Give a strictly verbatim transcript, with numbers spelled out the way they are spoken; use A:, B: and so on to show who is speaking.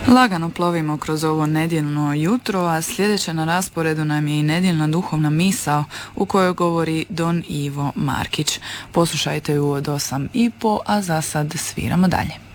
A: Lagano plovimo kroz ovo nedjeljno jutro, a sljedeće na rasporedu nam je i nedjeljna duhovna misao u kojoj govori Don Ivo Markić. Poslušajte ju od osam i po, a za sad sviramo dalje.